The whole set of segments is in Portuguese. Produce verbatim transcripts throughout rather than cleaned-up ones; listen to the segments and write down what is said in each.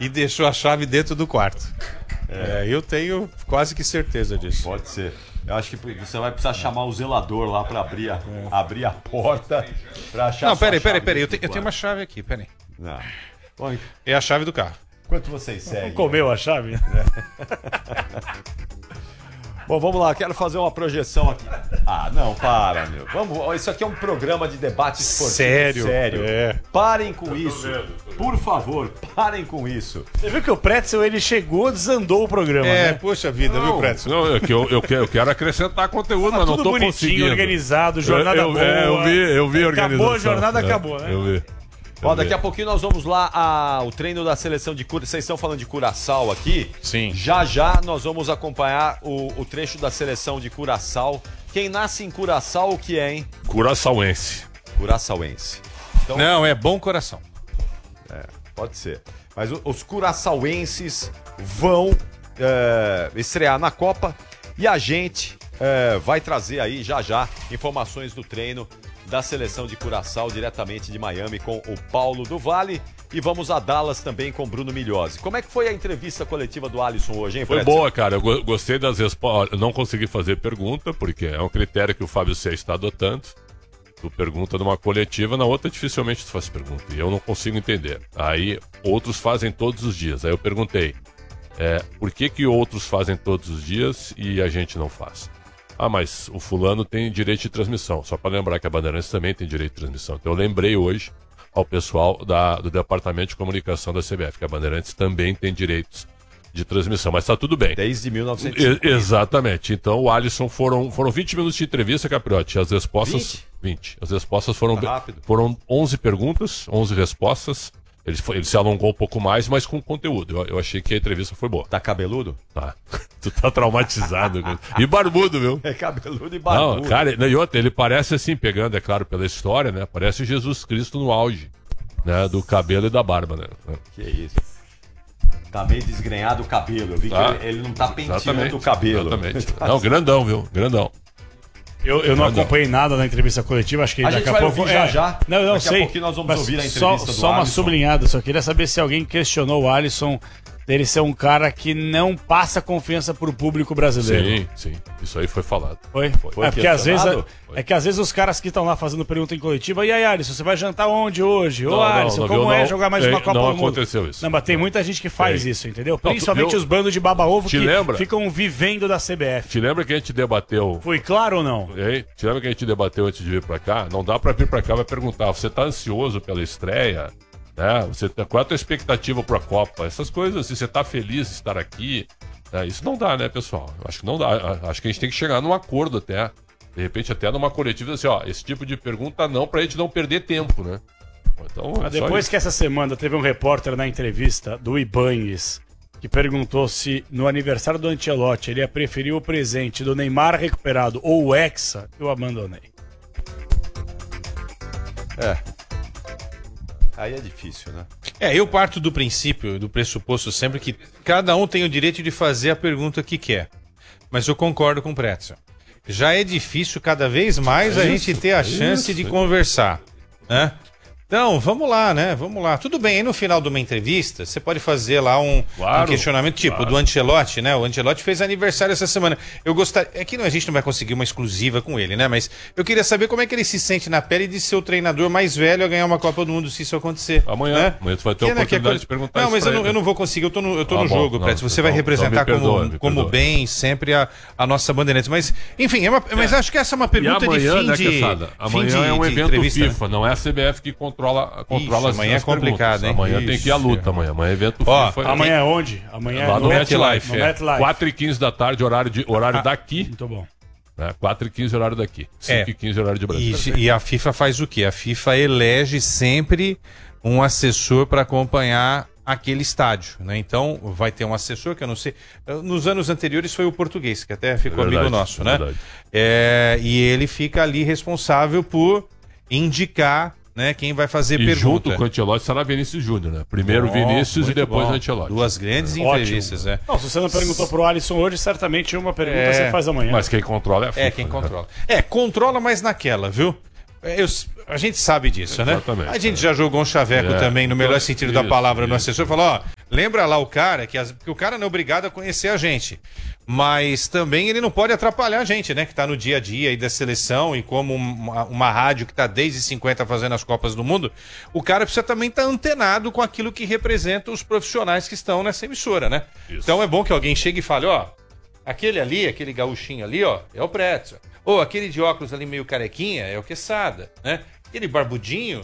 e deixou a chave dentro do quarto. É, eu tenho quase que certeza disso. Pode ser. Eu acho que você vai precisar chamar o zelador lá pra abrir a, é. abrir a porta pra achar. Não, peraí, peraí, peraí. Eu, te, eu tenho uma chave aqui, peraí. Não. Bom, é a chave do carro. Quanto vocês seguem? Não comeu a chave? É. Bom, vamos lá, quero fazer uma projeção aqui. Ah, não, para, meu. Vamos, isso aqui é um programa de debate esportivo. Sério? Sério. É. Parem com isso. Por favor, parem com isso. Você viu que o Pretzel, ele chegou, desandou o programa, é, né? Poxa vida, não, viu, Pretzel? Não, eu, eu, eu, eu quero acrescentar conteúdo, tá mas não tudo tô bonitinho, conseguindo. organizado, jornada eu, eu, boa. É, eu vi, eu vi a organização. Acabou a jornada, é, acabou, né? Eu vi. Ó, daqui a pouquinho nós vamos lá ao treino da seleção de Curaçao. Vocês estão falando de Curaçao aqui? Sim. Já já nós vamos acompanhar o, o trecho da seleção de Curaçao. Quem nasce em Curaçao, o que é, hein? Curaçaoense. Curaçaoense. Então, não, é bom coração. É, pode ser. Mas o, os curaçaoenses vão é, estrear na Copa e a gente é, vai trazer aí já já informações do treino da seleção de Curaçao diretamente de Miami com o Paulo do Vale. E vamos a Dallas também com Bruno Migliozzi. Como é que foi a entrevista coletiva do Alisson hoje, hein, Foi Fredson? boa, cara. Eu go- gostei das respostas. Eu não consegui fazer pergunta, porque é um critério que o Fábio Seis está adotando. Tu pergunta numa coletiva, na outra dificilmente tu faz pergunta. E eu não consigo entender. Aí outros fazem todos os dias. Aí eu perguntei, é, por que que outros fazem todos os dias e a gente não faz? Ah, mas o fulano tem direito de transmissão. Só para lembrar que a Bandeirantes também tem direito de transmissão. Então eu lembrei hoje ao pessoal da, do Departamento de Comunicação da C B F, que a Bandeirantes também tem direitos de transmissão. Mas tá tudo bem. Desde mil novecentos e cinquenta. E, exatamente. Então o Alisson foram, foram vinte minutos de entrevista, Capriotti. As respostas... vinte? vinte. As respostas foram... Tá rápido. Foram onze perguntas, onze respostas. Ele, foi, ele se alongou um pouco mais, mas com conteúdo. Eu, eu achei que a entrevista foi boa. Tá cabeludo? Tá. Tu tá traumatizado. E barbudo, viu? É cabeludo e barbudo. Não, cara, e outra, ele parece assim, pegando, é claro, pela história, né? Parece Jesus Cristo no auge, né? Do cabelo e da barba, né? Que isso. Tá meio desgrenhado o cabelo. Eu vi Tá. que ele, ele não tá penteando Exatamente, o cabelo. Exatamente. Não, grandão, viu? Grandão. Eu, eu não acompanhei nada da entrevista coletiva, acho que A daqui gente a vai pouco... ouvir já já. Não, eu não Daqui sei. a pouquinho nós vamos Mas ouvir a só, entrevista do Só uma Alisson. sublinhada, só queria saber se alguém questionou o Alisson dele ser um cara que não passa confiança pro público brasileiro. Sim, sim. Isso aí foi falado. Foi? Foi É porque às vezes, questionado? é que às vezes os caras que estão lá fazendo pergunta em coletiva, e aí, Alisson, você vai jantar onde hoje? Ô, Não, não, Alisson, não, como viu? é Não, jogar mais uma é, Copa não do Mundo? aconteceu isso. Não, mas tem muita gente que faz É. isso, entendeu? Não, tu- Principalmente eu- os bandos de baba-ovo Te que lembra? ficam vivendo da C B F. Te lembra que a gente debateu... Foi claro ou não? Hein? Te lembra que a gente debateu antes de vir pra cá? Não dá pra vir pra cá e vai perguntar, você tá ansioso pela estreia? Né? Você, qual é a tua expectativa pra Copa? Essas coisas, se você tá feliz de estar aqui... né? Isso não dá, né, pessoal? Acho que não dá. Acho que a gente tem que chegar num acordo até. De repente, até numa coletiva, assim, ó, esse tipo de pergunta não, pra gente não perder tempo, né? Então, Mas depois que essa semana teve um repórter na entrevista do Ibanes que perguntou se no aniversário do Ancelotti ele ia preferir o presente do Neymar recuperado ou o Hexa, eu abandonei. É. Aí é difícil, né? É, eu parto do princípio, do pressuposto sempre que cada um tem o direito de fazer a pergunta que quer. Mas eu concordo com o Pretzel. Já é difícil cada vez mais É a isso, gente ter a é chance isso, de é. conversar, né? Então, vamos lá, né? Vamos lá. Tudo bem, aí no final de uma entrevista, você pode fazer lá um, Claro, um questionamento tipo claro. do Ancelotti, né? O Ancelotti fez aniversário essa semana. Eu gostaria... É que não, a gente não vai conseguir uma exclusiva com ele, né? Mas eu queria saber como é que ele se sente na pele de ser o treinador mais velho a ganhar uma Copa do Mundo, se isso acontecer. Amanhã. Né? Amanhã tu vai ter a Que, né, que é oportunidade coisa- de perguntar Não, isso mas pra eu não, ele. eu não vou conseguir. Eu tô no, eu tô Ah, no bom, jogo, não, Pretz. Você vai então- representar então me perdoa, como, me como perdoa. bem sempre a, a nossa Bandeirantes. Mas, enfim, é uma, mas acho que essa é uma pergunta E amanhã, de fim né, de... Quesada? fim Amanhã de- é um de evento entrevista, né? FIFA, não é a C B F que controla, controla Ixi, as, amanhã as é complicado, perguntas. hein? Amanhã tem que ir à Ixi. luta, amanhã. Amanhã é evento Ó, FIFA. Amanhã é onde? Amanhã é Lá no MetLife, No é. MetLife. quatro e quinze da tarde, horário, de, horário Ah, daqui. Muito bom. Né? quatro e quinze, horário daqui. cinco e quinze, horário de Brasília. E, e a FIFA faz o quê? A FIFA elege sempre um assessor para acompanhar aquele estádio, né? Então vai ter um assessor que eu não sei. Nos anos anteriores foi o português, que até ficou É verdade, amigo nosso, é né? verdade. É, e ele fica ali responsável por indicar, né, quem vai fazer E pergunta. junto com o Ancelotti estará Vinícius Júnior, né? Primeiro Bom, Vinícius e muito depois bom. o Ancelotti. Duas grandes Ótimo. entrevistas, é. Não, se você não perguntou pro Alisson hoje, certamente uma pergunta É. você faz amanhã. Mas quem controla é a FIFA. É, quem né? controla. É, controla, mas naquela, viu? É, eu- a gente sabe disso, né? Exatamente, A gente é. já jogou um chaveco É, também, no melhor isso, sentido da palavra, no isso. assessor. Falou, ó, lembra lá o cara, que, as, que o cara não é obrigado a conhecer a gente, mas também ele não pode atrapalhar a gente, né? Que tá no dia a dia aí da seleção e como uma, uma rádio que tá desde cinquenta fazendo as Copas do Mundo, o cara precisa também estar tá antenado com aquilo que representa os profissionais que estão nessa emissora, né? Isso. Então é bom que alguém chegue e fale, ó, aquele ali, aquele gaúchinho ali, ó, é o Pretzel. Ou aquele de óculos ali meio carequinha é o Quesada, né? Aquele barbudinho,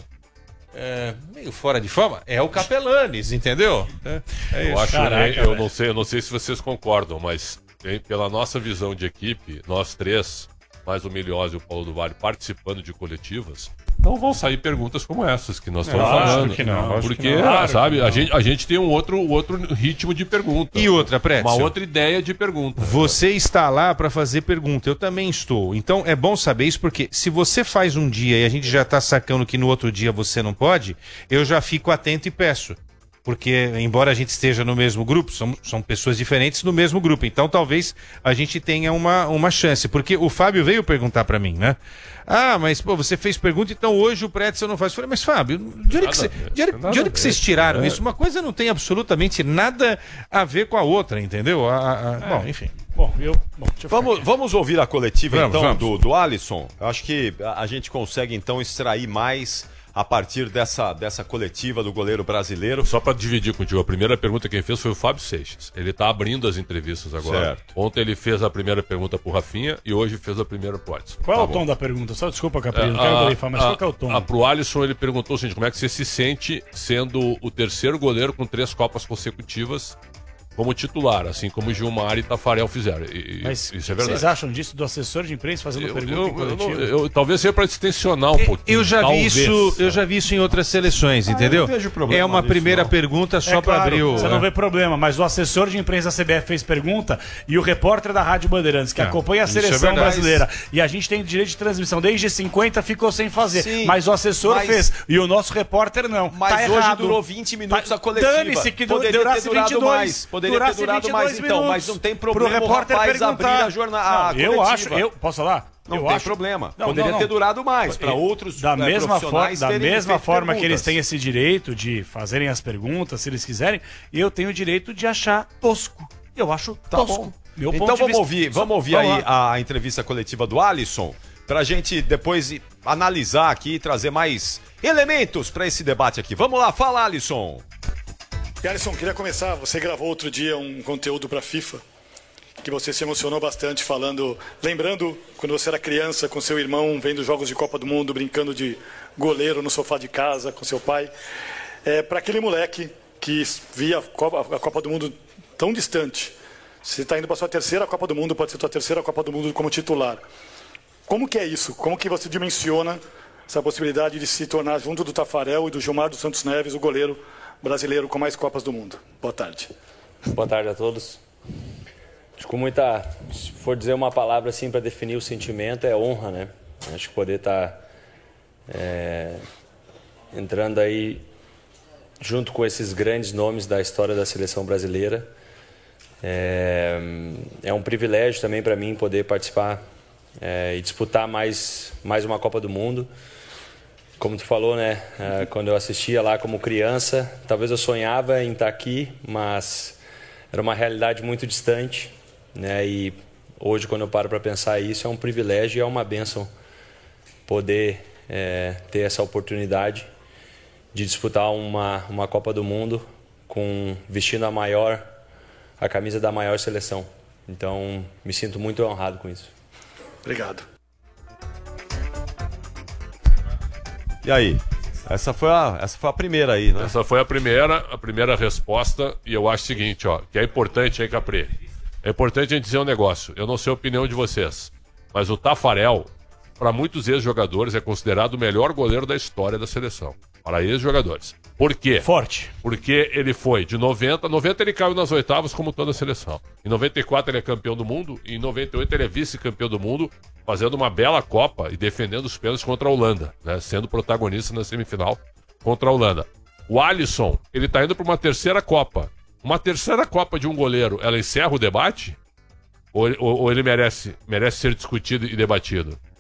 é, meio fora de forma, é o Capelanes, entendeu? É, é eu isso. acho, Caraca, eu, eu não sei, eu não sei se vocês concordam, mas hein, pela nossa visão de equipe, nós três, mais o Milhós e o Paulo do Vale, participando de coletivas, não vão sair perguntas como essas que nós estamos Lógico falando. que não, lógico porque, que não. ah, sabe, Claro a que gente, a gente tem um outro, outro ritmo de pergunta. E outra, Pretzel? Uma outra ideia de pergunta. Você está lá para fazer pergunta, eu também estou. Então é bom saber isso, porque se você faz um dia e a gente já está sacando que no outro dia você não pode, eu já fico atento e peço. Porque, embora a gente esteja no mesmo grupo, são, são pessoas diferentes no mesmo grupo. Então, talvez a gente tenha uma, uma chance. Porque o Fábio veio perguntar para mim, né? Ah, mas, pô, você fez pergunta, então hoje o Pretzel não faz. Eu falei, mas, Fábio, de onde, que, cê, de onde, de onde que vocês tiraram isso? Uma coisa não tem absolutamente nada a ver com a outra, entendeu? A, a, a... É. Bom, enfim. Bom, eu... Bom, deixa eu Vamos, vamos ouvir a coletiva, Vamos, então, vamos. do, do Alisson. Eu acho que a, a gente consegue, então, extrair mais a partir dessa, dessa coletiva do goleiro brasileiro. Só para dividir contigo, a primeira pergunta quem fez foi o Fábio Seixas. Ele tá abrindo as entrevistas agora. Certo. Ontem ele fez a primeira pergunta pro Rafinha e hoje fez a primeira pro Alisson. Qual é Tá o bom. tom da pergunta? Só desculpa, Caprino, É, não quero a- borifar, mas a- qual que é o tom? A, pro Alisson ele perguntou o seguinte, como é que você se sente sendo o terceiro goleiro com três Copas consecutivas como titular, assim como Gilmar e Tafarel fizeram. E, Mas isso é o que verdade. vocês acham disso do assessor de imprensa fazendo Eu, pergunta eu- em coletivo? eu- eu- talvez seja para extensionar um pouquinho. Eu já vi talvez. isso, eu já vi isso em outras seleções, entendeu? não vejo problema É uma nisso, primeira não. pergunta só É para claro, abrir o. Você não vê problema, mas o assessor de imprensa da C B F fez pergunta e o repórter da Rádio Bandeirantes, que É, acompanha a isso é seleção verdade. brasileira, e a gente tem direito de transmissão desde cinquenta, ficou sem fazer. Sim, mas o assessor mas- fez e o nosso repórter não. Mas Tá hoje errado. durou vinte minutos Tá- a coletiva. Dane-se que du- Poderia durasse ter durado vinte e dois. mais. Poderia Durasse ter durado vinte e dois mais, então. minutos. Mas não tem Pro problema o repórter rapaz perguntar. abrir a jornada. a Não, eu coletiva. acho, eu posso falar? Não eu tem acho, problema. Não, Poderia não, ter não. durado mais para outros da eh, mesma, for, profissionais da terem mesma feito forma que perguntas. eles têm esse direito de fazerem as perguntas, se eles quiserem, eu tenho o direito de achar tosco. Eu acho Tá tosco. bom. Meu Então ponto de vamos vista. ouvir, Só- vamos ouvir vamos aí lá. a entrevista coletiva do Alisson, pra gente depois i- analisar aqui e trazer mais elementos para esse debate aqui. Vamos lá, fala, Alisson. E Alisson, queria começar. Você gravou outro dia um conteúdo para a FIFA que você se emocionou bastante falando, lembrando quando você era criança com seu irmão vendo jogos de Copa do Mundo, brincando de goleiro no sofá de casa com seu pai. É, para aquele moleque que via a Copa, a Copa do Mundo tão distante, você está indo para sua terceira Copa do Mundo, pode ser sua terceira Copa do Mundo como titular. Como que é isso? Como que você dimensiona essa possibilidade de se tornar, junto do Tafarel e do Gilmar dos Santos Neves, o goleiro brasileiro com mais Copas do Mundo? Boa tarde. Boa tarde a todos. Acho que com muita, se for dizer uma palavra assim para definir o sentimento, é honra, né? Acho que poder estar é, entrando aí junto com esses grandes nomes da história da seleção brasileira. É, é um privilégio também para mim poder participar é, e disputar mais, mais uma Copa do Mundo. Como tu falou, né? É, quando eu assistia lá como criança, talvez eu sonhava em estar aqui, mas era uma realidade muito distante, né? E hoje, quando eu paro para pensar isso, é um privilégio e é uma bênção poder é, ter essa oportunidade de disputar uma, uma Copa do Mundo com vestindo a maior, a camisa da maior seleção. Então, me sinto muito honrado com isso. Obrigado. E aí? Essa foi a, essa foi a primeira aí, né? Essa foi a primeira, a primeira resposta, e eu acho o seguinte, ó, que é importante aí, Capri. É importante a gente dizer um negócio. Eu não sei a opinião de vocês, mas o Tafarel, para muitos ex-jogadores, é considerado o melhor goleiro da história da seleção. Para ex-jogadores. Por quê? Forte. Porque ele foi de noventa, noventa ele caiu nas oitavas como toda a seleção. Em noventa e quatro ele é campeão do mundo, e em noventa e oito ele é vice-campeão do mundo, fazendo uma bela Copa e defendendo os pênaltis contra a Holanda, né? Sendo protagonista na semifinal contra a Holanda. O Alisson, ele tá indo para uma terceira Copa. Uma terceira Copa de um goleiro, ela encerra o debate? Ou, ou, ou ele merece, merece ser discutido e debatido?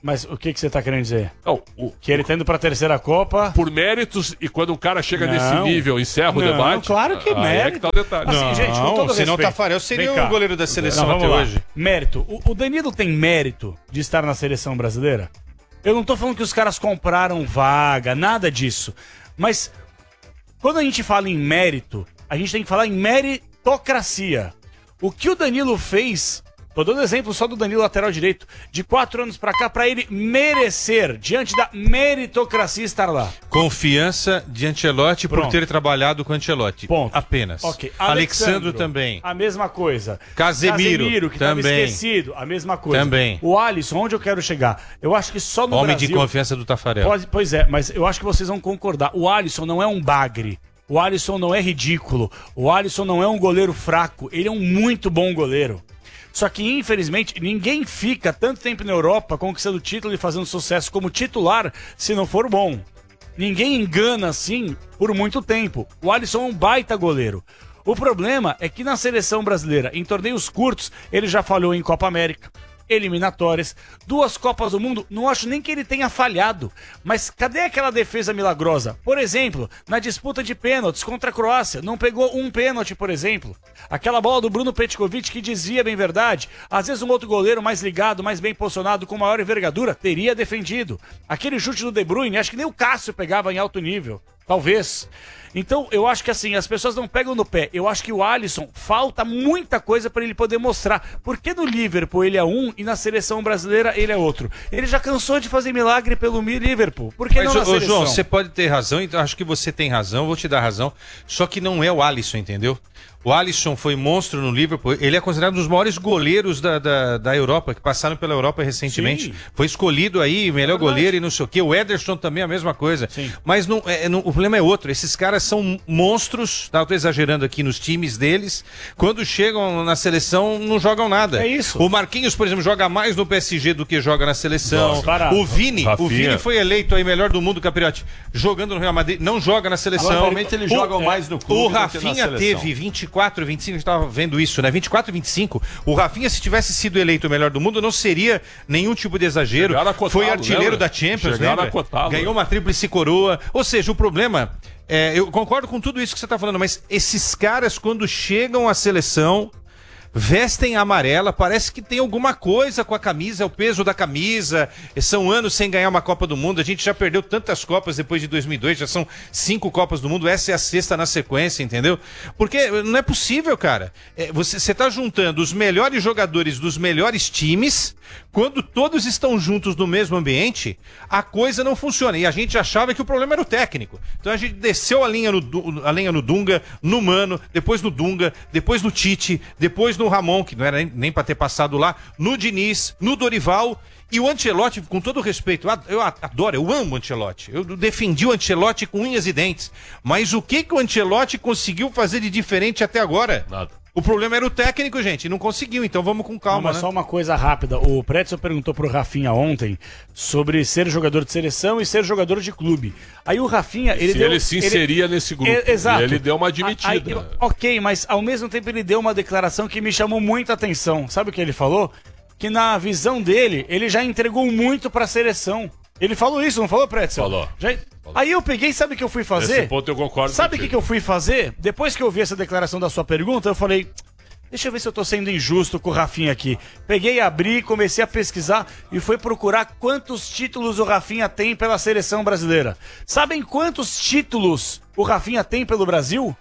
Mas o que, que você tá querendo dizer? Não, o- Que ele tá indo pra terceira Copa... por méritos, e quando o cara chega Não. nesse nível, encerra o Não, debate. claro que aí mérito. é que tá o detalhe. Assim, Não, gente, com todo senão o respeito. Tafarel seria Vem cá. o goleiro da seleção Não, vamos até lá. hoje. Mérito. O, o Danilo tem mérito de estar na seleção brasileira? Eu não tô falando que os caras compraram vaga, nada disso. Mas quando a gente fala em mérito, a gente tem que falar em meritocracia. O que o Danilo fez, tô dando exemplo só do Danilo lateral direito, de quatro anos pra cá, pra ele merecer, diante da meritocracia, estar lá. Confiança de Ancelotti por Pronto. ter trabalhado com Ancelotti. Ponto. Apenas. Ok. Alexandro também. A mesma coisa. Casemiro, que tava também. esquecido. A mesma coisa. Também. O Alisson, onde eu quero chegar? Eu acho que só no Homem Brasil... de confiança do Tafarel. Pode- pois é, mas eu acho que vocês vão concordar. O Alisson não é um bagre. O Alisson não é ridículo. O Alisson não é um goleiro fraco. Ele é um muito bom goleiro. Só que, infelizmente, ninguém fica tanto tempo na Europa conquistando título e fazendo sucesso como titular se não for bom. Ninguém engana assim por muito tempo. O Alisson é um baita goleiro. O problema é que na seleção brasileira, em torneios curtos, ele já falhou em Copa América, eliminatórias, duas Copas do Mundo. Não acho nem que ele tenha falhado. Mas cadê aquela defesa milagrosa? Por exemplo, na disputa de pênaltis contra a Croácia, não pegou um pênalti, por exemplo. Aquela bola do Bruno Petkovic que desvia bem verdade. Às vezes um outro goleiro mais ligado, mais bem posicionado, com maior envergadura, teria defendido. Aquele chute do De Bruyne, acho que nem o Cássio pegava em alto nível. Talvez. Então, eu acho que assim, as pessoas não pegam no pé. Eu acho que o Alisson, falta muita coisa para ele poder mostrar. Porque no Liverpool ele é um e na seleção brasileira ele é outro. Ele já cansou de fazer milagre pelo Liverpool. Por que Mas, não na ô, seleção? João, você pode ter razão, então acho que você tem razão, vou te dar razão. Só que não é o Alisson, entendeu? O Alisson foi monstro no Liverpool. Ele é considerado um dos maiores goleiros da, da, da Europa, que passaram pela Europa recentemente. Sim. Foi escolhido aí, melhor É verdade. goleiro e não sei o quê. O Ederson também é a mesma coisa. Sim. Mas não, é, não- o problema é outro. Esses caras são monstros, tá? Eu tô exagerando aqui nos times deles. Quando chegam na seleção, não jogam nada. É isso. O Marquinhos, por exemplo, joga mais no P S G do que joga na seleção. Nossa, parado. O Vini, o Rafinha. Vini foi eleito aí melhor do mundo, Capriotti, jogando no Real Madrid, não joga na seleção. Normalmente eles O- jogam é, mais no clube O do que na Rafinha seleção. teve vinte e quatro, vinte e cinco, a gente tava vendo isso, né? vinte e quatro, vinte e cinco. O Rafinha, se tivesse sido eleito o melhor do mundo, não seria nenhum tipo de exagero. Chegaram a cotá-lo, Foi artilheiro lembra? da Champions, Chegaram lembra? a cotá-lo. Ganhou uma tríplice coroa. Ou seja, o problema, é, eu concordo com tudo isso que você tá falando, mas esses caras, quando chegam à seleção, vestem amarela, parece que tem alguma coisa com a camisa, é o peso da camisa. São anos sem ganhar uma Copa do Mundo. A gente já perdeu tantas Copas depois de dois mil e dois, já são cinco Copas do Mundo. Essa é a sexta na sequência, entendeu? Porque não é possível, cara. É, você, você tá juntando os melhores jogadores dos melhores times, quando todos estão juntos no mesmo ambiente, a coisa não funciona. E a gente achava que o problema era o técnico. Então a gente desceu a linha no, Du- a linha no Dunga, no Mano, depois no Dunga, depois no Tite, depois no Ramon, que não era nem, nem para ter passado lá, no Diniz, no Dorival. E o Ancelotti, com todo respeito, eu ad- eu adoro, eu amo o Ancelotti. Eu defendi o Ancelotti com unhas e dentes. Mas o que, que o Ancelotti conseguiu fazer de diferente até agora? Nada. O problema era o técnico, gente, e não conseguiu. Então vamos com Não, calma, mas né? só uma coisa rápida. O Pretzel perguntou pro Rafinha ontem sobre ser jogador de seleção e ser jogador de clube. Aí o Rafinha, ele Se deu... ele se inseria nesse grupo. É, exato. E ele deu uma A- admitida. aí, ok, mas ao mesmo tempo ele deu uma declaração que me chamou muita atenção. Sabe o que ele falou? Que na visão dele, ele já entregou muito pra seleção. Ele falou isso, não falou, Pretzel? Falou. Já... Aí eu peguei, sabe o que eu fui fazer? Nesse ponto eu concordo Sabe o que, contigo. que eu fui fazer? Depois que eu vi essa declaração da sua pergunta, eu falei... Deixa eu ver se eu tô sendo injusto com o Rafinha aqui. Peguei, abri, comecei a pesquisar e fui procurar quantos títulos o Rafinha tem pela seleção brasileira. Sabem quantos títulos o Rafinha tem pelo Brasil?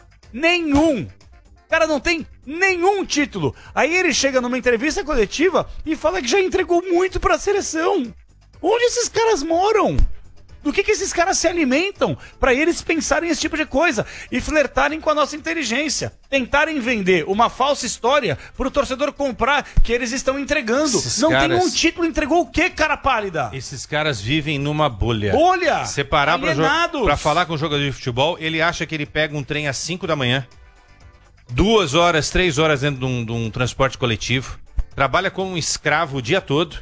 Nenhum! O cara não tem nenhum título. Aí ele chega numa entrevista coletiva e fala que já entregou muito pra seleção. Onde esses caras moram? Do que, que esses caras se alimentam pra eles pensarem esse tipo de coisa e flertarem com a nossa inteligência? Tentarem vender uma falsa história pro torcedor comprar que eles estão entregando. Esses Não tem caras- um título, entregou o quê, cara pálida? Esses caras vivem numa bolha. Bolha! Você parar pra, jo- Alienados! pra falar com um jogador de futebol, ele acha que ele pega um trem às cinco da manhã, duas horas, três horas dentro de um, de um transporte coletivo, trabalha como um escravo o dia todo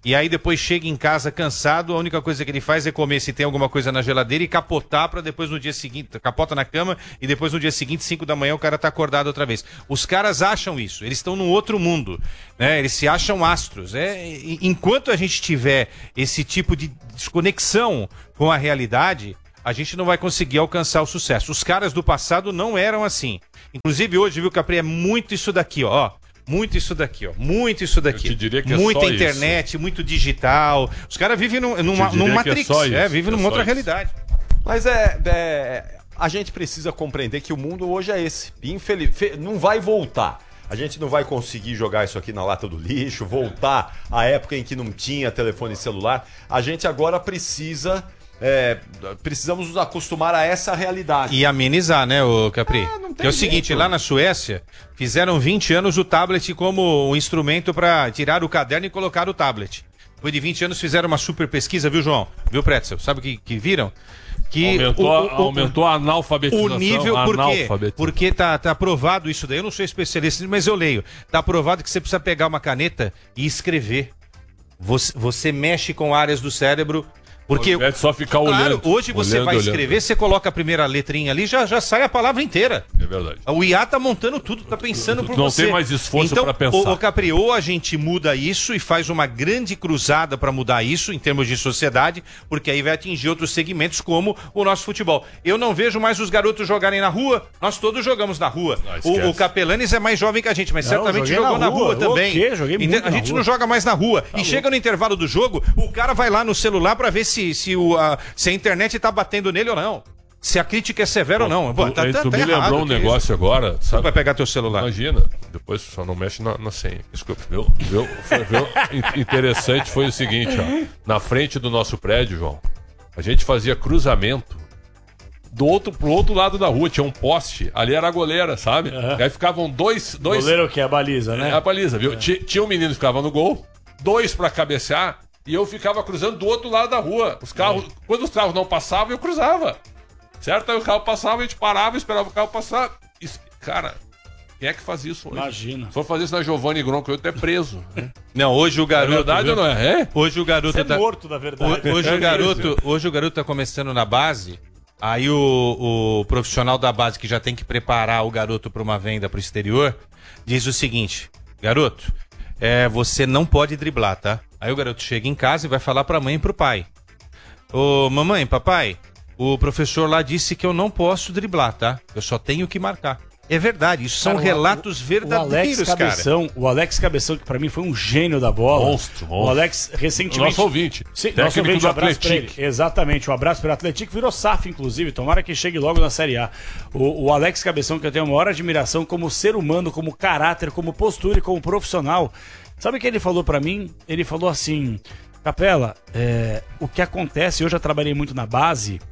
e aí depois chega em casa cansado, a única coisa que ele faz é comer se tem alguma coisa na geladeira e capotar para depois no dia seguinte, capota na cama e depois no dia seguinte, cinco da manhã, o cara tá acordado outra vez. Os caras acham isso, eles estão num outro mundo, né? Eles se acham astros. É, enquanto a gente tiver esse tipo de desconexão com a realidade, a gente não vai conseguir alcançar o sucesso. Os caras do passado não eram assim. Inclusive hoje, viu, Capri, é muito isso daqui, ó. Muito isso daqui, ó. Muito isso daqui. Eu te diria que é Muita só internet, isso. muito digital. Os caras vivem num, numa, num Matrix. É, isso, é, vivem é numa outra isso. realidade. Mas é, é. A gente precisa compreender que o mundo hoje é esse. Infeliz... Não vai voltar. A gente não vai conseguir jogar isso aqui na lata do lixo, voltar à época em que não tinha telefone celular. A gente agora precisa. É, precisamos nos acostumar a essa realidade. E amenizar, né, o Capri? Ah, não tem que é o jeito. seguinte, lá na Suécia, fizeram vinte anos o tablet como um instrumento para tirar o caderno e colocar o tablet. Depois de vinte anos fizeram uma super pesquisa, viu, João? Viu, Pretzel? Sabe o que, que viram? Que Aumentou, o, a, o, o, aumentou a analfabetização. o nível, por quê? analfabetização. Porque tá, tá aprovado isso daí. Eu não sou especialista, mas eu leio. Tá aprovado que você precisa pegar uma caneta e escrever. Você, você mexe com áreas do cérebro. Porque, É só ficar claro, olhando. hoje você olhando, vai olhando. escrever, você coloca a primeira letrinha ali, já, já sai a palavra inteira. É verdade. O I A tá montando tudo, tá pensando por Não você. tem mais esforço então, pra pensar. O, o Capri, ou a gente muda isso e faz uma grande cruzada para mudar isso em termos de sociedade, porque aí vai atingir outros segmentos como o nosso futebol. Eu não vejo mais os garotos jogarem na rua, nós todos jogamos na rua. Não, esquece. o, o Capelanes é mais jovem que a gente, mas Não, certamente joguei jogou na na rua. rua, também. O quê? Joguei Então, muito a na gente rua. não joga mais na rua. e chega no intervalo do jogo, o cara vai lá no celular para ver se, se, o, a, se a internet tá batendo nele ou não. Se a crítica é severa ou não. Pô, Tu, tá, aí tá, tu tá me errado, lembrou um que negócio agora, isso? sabe? Vai pegar teu celular. Imagina, depois só não mexe na, na senha. Desculpa, viu? viu? Foi, viu? In- Interessante foi o seguinte, ó. Na frente do nosso prédio, João, a gente fazia cruzamento do outro pro outro lado da rua, tinha um poste, ali era a goleira, sabe? Uhum. Aí ficavam dois... dois Goleiro que é a baliza, né? É a baliza, viu? Ti- Tinha um menino que ficava no gol, dois pra cabecear, e eu ficava cruzando do outro lado da rua. Os carros, quando os carros não passavam, eu cruzava. Certo? Aí o carro passava, a gente parava, esperava o carro passar. Isso- cara, quem é que faz isso hoje? Imagina. Se for fazer isso na Giovanni Gronco, eu até preso. Né? Não, hoje o É garoto. verdade viu? ou não é? É? Hoje o garoto Você é tá. morto, na verdade. Ho- Hoje É o garoto, hoje o garoto tá começando na base. Aí o, o profissional da base que já tem que preparar o garoto para uma venda para o exterior diz o seguinte: garoto, é, você não pode driblar, tá? Aí o garoto chega em casa e vai falar para a mãe e para o pai: ô mamãe, papai, o professor lá disse que eu não posso driblar, tá? Eu só tenho que marcar. É verdade, isso são Cara, o- relatos o verdadeiros, Alex cara. Cabeção, o Alex Cabeção, que pra mim foi um gênio da bola. Monstro, monstro. O Alex recentemente. Nosso ouvinte. Sim, Técnico nosso ouvinte, do um abraço pra ele. Atlético. Exatamente, um abraço para o Atlético. Virou S A F, inclusive. Tomara que chegue logo na Série A. O, o Alex Cabeção, que eu tenho a maior admiração como ser humano, como caráter, como postura e como profissional. Sabe o que ele falou pra mim? Ele falou assim: Capela, é, o que acontece, eu já trabalhei muito na base,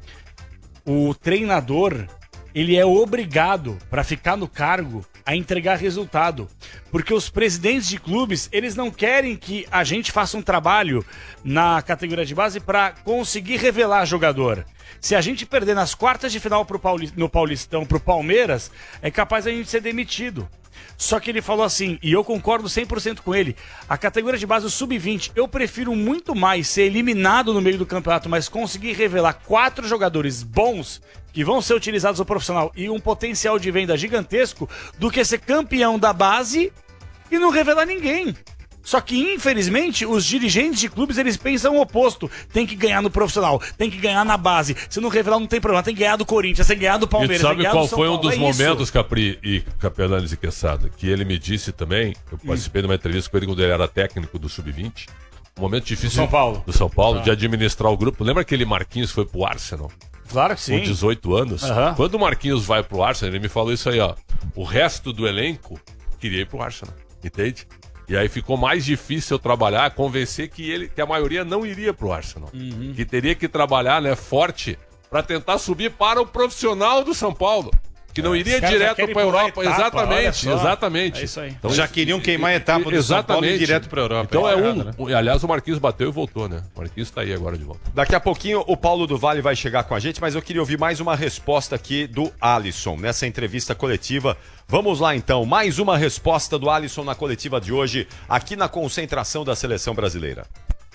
o treinador, ele é obrigado, para ficar no cargo, a entregar resultado. Porque os presidentes de clubes, eles não querem que a gente faça um trabalho na categoria de base para conseguir revelar jogador. Se a gente perder nas quartas de final pro Pauli- no Paulistão pro Palmeiras, é capaz a gente ser demitido. Só que ele falou assim, e eu concordo cem por cento com ele, a categoria de base, o sub vinte, eu prefiro muito mais ser eliminado no meio do campeonato, mas conseguir revelar quatro jogadores bons que vão ser utilizados no profissional e um potencial de venda gigantesco, do que ser campeão da base e não revelar ninguém. Só que, infelizmente, os dirigentes de clubes, eles pensam o oposto. Tem que ganhar no profissional, tem que ganhar na base. Se não revelar, não tem problema. Tem que ganhar do Corinthians, tem que ganhar do E tu Palmeiras, tem que sabe ganhar qual do São foi um Paulo. dos É isso. momentos, Capri e Capelanes e Quesada, que ele me disse também, eu participei de uma entrevista com ele quando ele era técnico do sub vinte, um momento difícil São Paulo. do São Paulo, Ah. de administrar o grupo. Lembra aquele Marquinhos que foi pro Arsenal? Claro que sim. Com dezoito anos? Aham. Quando o Marquinhos vai pro Arsenal, ele me falou isso aí, ó. O resto do elenco queria ir pro Arsenal, entende? E aí ficou mais difícil eu trabalhar, convencer que ele, que a maioria não iria pro Arsenal. Uhum. Que teria que trabalhar, né, forte para tentar subir para o profissional do São Paulo. Que não iria Os caras já direto querem para pular Europa. etapa, olha exatamente, só. exatamente. É isso aí. Então, Já isso- queriam queimar a etapa do São Paulo e ir direto pra Europa. Então é É um. errado, né? um- e, aliás, o Marquinhos bateu e voltou, né? O Marquinhos tá aí agora de volta. Daqui a pouquinho o Paulo do Vale vai chegar com a gente, mas eu queria ouvir mais uma resposta aqui do Alisson nessa entrevista coletiva. Vamos lá então, mais uma resposta do Alisson na coletiva de hoje, aqui na concentração da Seleção Brasileira.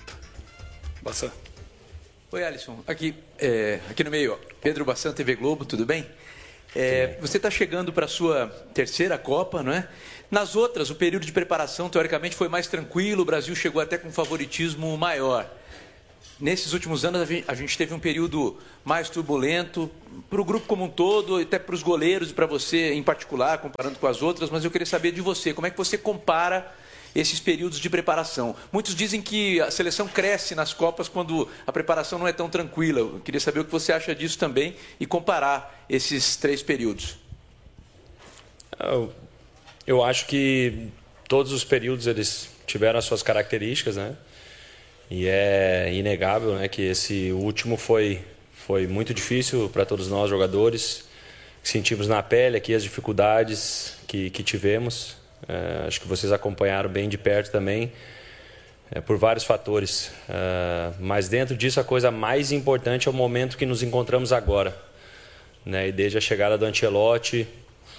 Bassan. Oi, Alisson. Aqui, é, aqui no meio, ó. Pedro Bassan, T V Globo, tudo bem? É, você está chegando para a sua terceira Copa, não é? Nas outras, o período de preparação, teoricamente, foi mais tranquilo, o Brasil chegou até com um favoritismo maior. Nesses últimos anos, a gente teve um período mais turbulento, para o grupo como um todo, até para os goleiros e para você em particular, comparando com as outras, mas eu queria saber de você, como é que você compara esses períodos de preparação? Muitos dizem que a seleção cresce nas Copas quando a preparação não é tão tranquila. Eu queria saber o que você acha disso também e comparar esses três períodos. Eu, eu acho que todos os períodos eles tiveram as suas características, né? E é inegável, né, que esse último foi, foi muito difícil para todos nós jogadores. Sentimos na pele aqui as dificuldades que, que tivemos. É, acho que vocês acompanharam bem de perto também, é, por vários fatores. É, mas dentro disso, a coisa mais importante é o momento que nos encontramos agora. Né? E desde a chegada do Ancelotti,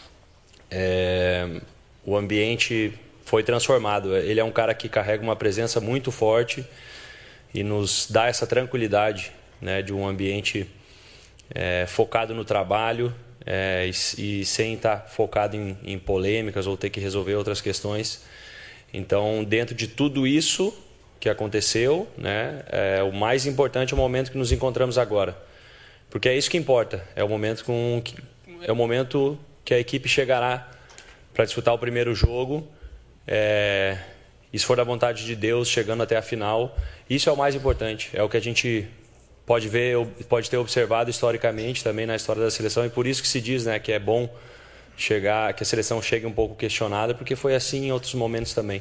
é, o ambiente foi transformado. Ele é um cara que carrega uma presença muito forte e nos dá essa tranquilidade, né, de um ambiente é, focado no trabalho, é, e, e sem estar focado em, em polêmicas ou ter que resolver outras questões. Então, dentro de tudo isso que aconteceu, né, é, o mais importante é o momento que nos encontramos agora, porque é isso que importa. É o momento com que, é o momento que a equipe chegará para disputar o primeiro jogo. É, e se for da vontade de Deus, chegando até a final, isso é o mais importante. É o que a gente pode ver, pode ter observado historicamente também na história da seleção, e por isso que se diz, né, que é bom chegar, que a seleção chegue um pouco questionada, porque foi assim em outros momentos também.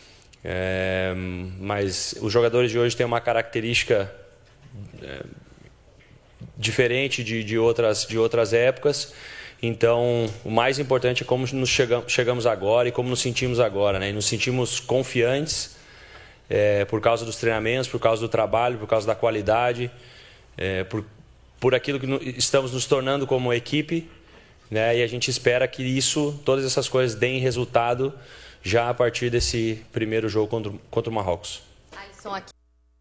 É, mas os jogadores de hoje têm uma característica é, diferente de, de, outras, de outras épocas. Então, o mais importante é como nos chegamos, chegamos agora e como nos sentimos agora, né? E nos sentimos confiantes é, por causa dos treinamentos, por causa do trabalho, por causa da qualidade, é, por, por aquilo que no, estamos nos tornando como equipe, né? E a gente espera que isso, todas essas coisas deem resultado já a partir desse primeiro jogo contra, contra o Marrocos. Alisson aqui.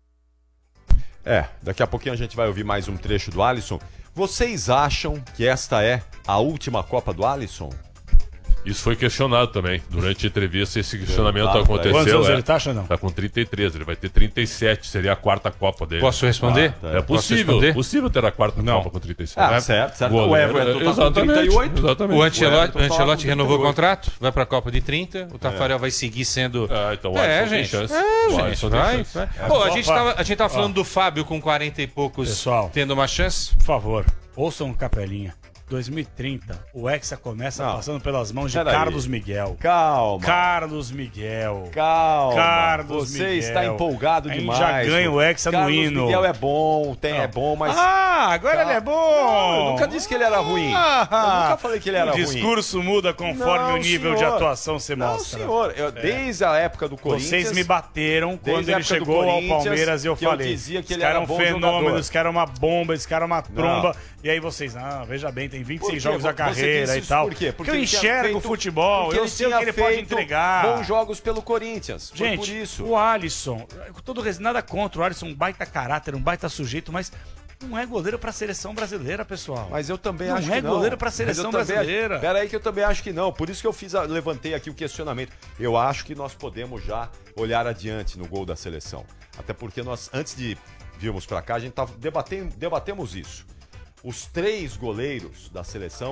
É, daqui a pouquinho a gente vai ouvir mais um trecho do Alisson. Vocês acham que esta é a última Copa do Alisson? Isso foi questionado também. Durante a entrevista, esse questionamento Claro, aconteceu. Quantos anos é, ele tá, achando? Tá com trinta e três, ele vai ter trinta e sete, seria a quarta Copa dele. Posso responder? Ah, tá. É Posso possível, responder? possível ter a quarta Não. Copa com trinta e sete. Ah, É, certo, certo. goleiro, O Everton tá com exatamente, trinta e oito. Exatamente. O Ancelotti, Everton o Ancelotti tava com renovou o trinta e oito. contrato, vai pra Copa de trinta, o Tafarel vai seguir sendo... Ah, então o É, Alisson tem gente. chance. É, O gente, Alisson tem vai. chance. vai. Pô, a gente Opa. tava, a gente tava falando Ó. do Fábio com quarenta e poucos Pessoal. tendo uma chance. Por favor, ouçam Capelinha. dois mil e trinta, o Hexa começa Não. passando pelas mãos de Pera aí. Carlos Miguel. Calma. Carlos Miguel. Calma. Carlos Você Miguel. está empolgado A gente demais. já ganha o Hexa no Carlos hino. Miguel é bom, tem, é bom, mas... Ah, agora ele é bom! Não, eu nunca disse que ele era ruim. Ah, Eu nunca falei que ele era o ruim. discurso muda conforme Não, o nível senhor. de atuação você Não, mostra. senhor. Eu, Desde a época do Corinthians... Vocês me bateram quando Desde a ele época do chegou ao Corinthians, Palmeiras e eu que eu falei. dizia que esse ele cara é era um bom fenômeno, jogador. esse cara é uma bomba, esse cara é uma tromba. E aí vocês, ah, veja bem, tem vinte e seis Por quê? jogos da Você carreira disse e isso tal. por quê? Porque eu ele tinha enxergo o feito- futebol, porque eu sei o que tinha ele pode feito entregar. Bons jogos pelo Corinthians. Foi Gente, por isso. o Alisson, com todo res- nada contra, o Alisson é um baita caráter, um baita sujeito, mas não é goleiro pra seleção brasileira, pessoal. Mas eu também Não acho é que não. goleiro pra Mas seleção eu também brasileira. Acho... Pera aí que eu também acho que não. Por isso que eu fiz a... levantei aqui o questionamento. Eu acho que nós podemos já olhar adiante no gol da seleção. Até porque nós, antes de virmos pra cá, a gente tava debatendo, debatemos isso. Os três goleiros da seleção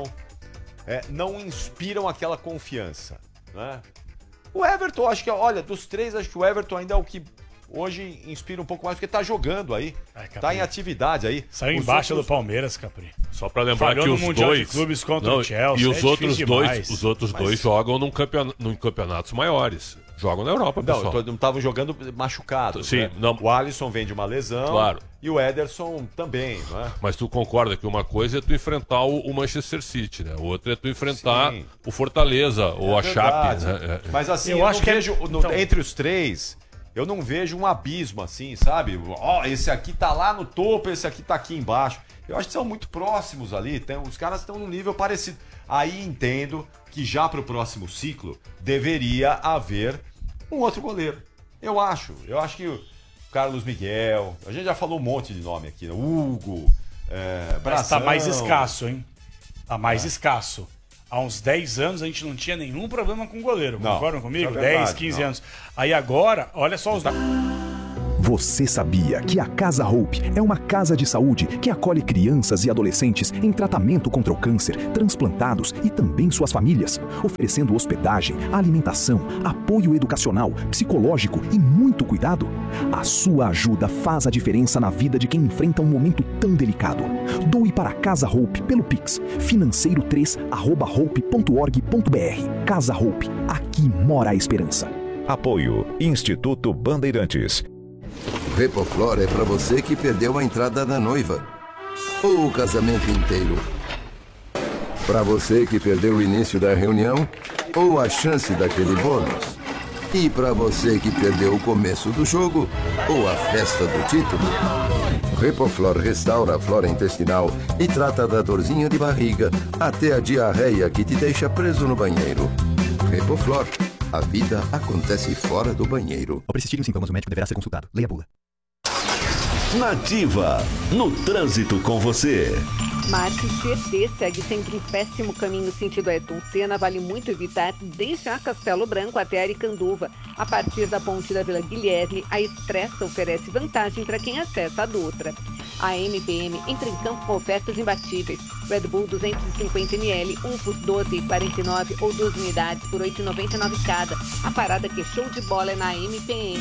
é, não inspiram aquela confiança, né? O Everton, acho que, olha, dos três, acho que o Everton ainda é o que hoje inspira um pouco mais, porque tá jogando aí, Ai, Capri. tá em atividade aí. Saiu Os embaixo outros- do Palmeiras, Capri. Só pra lembrar Falhou que no os Mundial de dois Clubes contra o Chelsea, e é os outros difícil dois, demais. os outros Mas- dois jogam num campeon... num campeonatos maiores. Jogam na Europa, Não, pessoal. não estavam jogando machucados. Sim, né? não- O Alisson vem de uma lesão. Claro. E o Ederson também, né? Mas tu concorda que uma coisa é tu enfrentar o, o Manchester City, né? O outro é tu enfrentar Sim. o Fortaleza ou É a Chape, verdade. né? É- Mas assim, Eu eu, acho não que é- vejo, no- então- entre os três, eu não vejo um abismo assim, sabe? Ó, esse aqui tá lá no topo, esse aqui tá aqui embaixo. Eu acho que são muito próximos ali, tem, os caras estão num nível parecido. Aí entendo que já pro próximo ciclo deveria haver um outro goleiro. Eu acho, eu acho que o Carlos Miguel. A gente já falou um monte de nome aqui, né? Hugo, é, Mas tá mais escasso, hein? Tá mais é. escasso. Há uns dez anos a gente não tinha nenhum problema com goleiro. Não, concordam comigo? é verdade, dez, quinze não. anos. Aí agora, olha só os dados. Você sabia que a Casa Hope é uma casa de saúde que acolhe crianças e adolescentes em tratamento contra o câncer, transplantados e também suas famílias, oferecendo hospedagem, alimentação, apoio educacional, psicológico e muito cuidado? A sua ajuda faz a diferença na vida de quem enfrenta um momento tão delicado. Doe para a Casa Hope pelo Pix, financeiro três arroba hope ponto org ponto br. Casa Hope, aqui mora a esperança. Apoio Instituto Bandeirantes. Repoflor é para você que perdeu a entrada da noiva ou o casamento inteiro. Para você que perdeu o início da reunião ou a chance daquele bônus. E para você que perdeu o começo do jogo ou a festa do título. Repoflor restaura a flora intestinal e trata da dorzinha de barriga até a diarreia que te deixa preso no banheiro. Repoflor, a vida acontece fora do banheiro. Ao persistirem os sintomas, o médico deverá ser consultado. Leia a bula. Nativa, no trânsito com você. Marque C T segue sempre em péssimo caminho sentido Ayrton Senna. Vale muito evitar deixar Castelo Branco até Aricanduva. A partir da ponte da Vila Guilherme, a Expressa oferece vantagem para quem acessa a Dutra. A M P M entra em campo com ofertas imbatíveis. Red Bull duzentos e cinquenta mililitros, um por doze reais e quarenta e nove centavos ou duas unidades por oito reais e noventa e nove centavos cada. A parada que é show de bola é na M P M.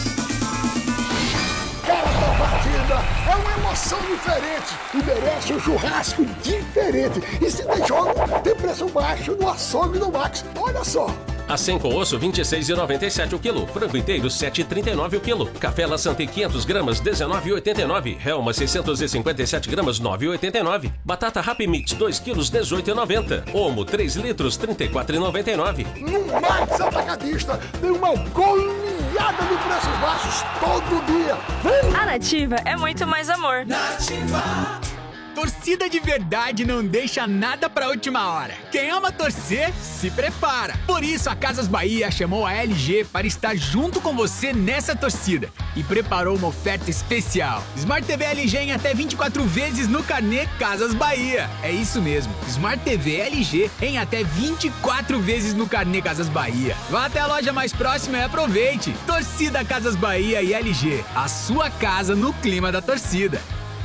Cada partida é uma emoção diferente e merece um churrasco diferente. E se tem jogo, tem preço baixo no açougue do Max. Olha só! Acém com osso, vinte e seis reais e noventa e sete centavos o quilo. Frango inteiro, sete reais e trinta e nove centavos o quilo. Café La Santé quinhentas gramas, dezenove reais e oitenta e nove centavos. Helma seiscentos e cinquenta e sete gramas, nove reais e oitenta e nove centavos. Batata Happy Mix, dois quilos, dezoito reais e noventa centavos. Omo, três litros, trinta e quatro reais e noventa e nove centavos. No Max Atacadista tem uma goleada de preços baixos todo dia. Vem! A Nativa é muito mais amor. Nativa! Torcida de verdade não deixa nada pra última hora. Quem ama torcer, se prepara. Por isso, a Casas Bahia chamou a L G para estar junto com você nessa torcida e preparou uma oferta especial. Smart T V L G em até vinte e quatro vezes no carnê Casas Bahia. É isso mesmo, Smart T V L G em até vinte e quatro vezes no carnê Casas Bahia. Vá até a loja mais próxima e aproveite. Torcida Casas Bahia e L G, a sua casa no clima da torcida.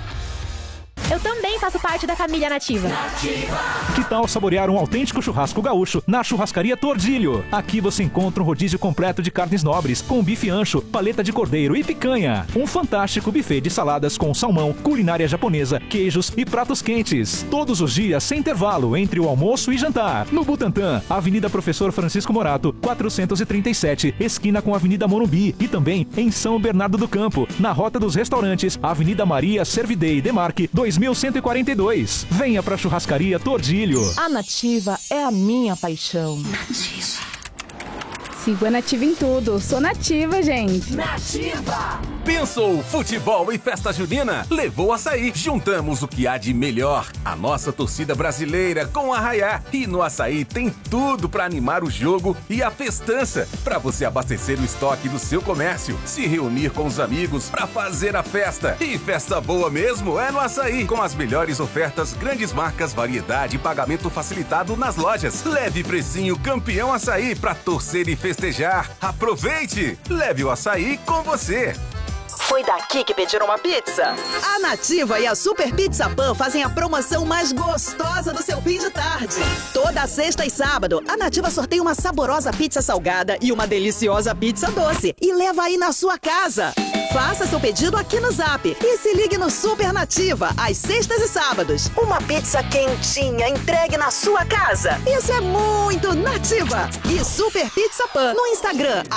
Eu também faço parte da família Nativa. Nativa. Que tal saborear um autêntico churrasco gaúcho na Churrascaria Tordilho? Aqui você encontra um rodízio completo de carnes nobres, com bife ancho, paleta de cordeiro e picanha. Um fantástico buffet de saladas com salmão, culinária japonesa, queijos e pratos quentes. Todos os dias, sem intervalo, entre o almoço e jantar. No Butantã, Avenida Professor Francisco Morato, quatrocentos e trinta e sete, esquina com a Avenida Morumbi. E também em São Bernardo do Campo, na Rota dos Restaurantes, Avenida Maria Servidei Demarque, dois mil cento e quarenta e dois. Venha pra Churrascaria Tordilho. A Nativa é a minha paixão. Nativa. Sigo a Nativa em tudo. Sou nativa, gente. Nativa! Pensou futebol e festa junina? Levou Açaí. Juntamos o que há de melhor. A nossa torcida brasileira com a Arraiá. E no Açaí tem tudo para animar o jogo e a festança. Para você abastecer o estoque do seu comércio. Se reunir com os amigos para fazer a festa. E festa boa mesmo é no Açaí. Com as melhores ofertas, grandes marcas, variedade e pagamento facilitado nas lojas. Leve precinho campeão Açaí para torcer e festejar. Aproveite! Leve o Açaí com você. Foi daqui que pediram uma pizza? A Nativa e a Super Pizza Pan fazem a promoção mais gostosa do seu fim de tarde. Toda sexta e sábado, a Nativa sorteia uma saborosa pizza salgada e uma deliciosa pizza doce e leva aí na sua casa. Faça seu pedido aqui no Zap e se ligue no Super Nativa, às sextas e sábados. Uma pizza quentinha entregue na sua casa. Isso é muito Nativa. E Super Pizza Pan no Instagram.